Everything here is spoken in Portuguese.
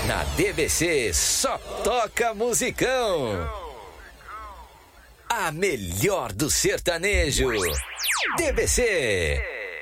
Na DBC só toca musicão. A melhor do sertanejo. DBC.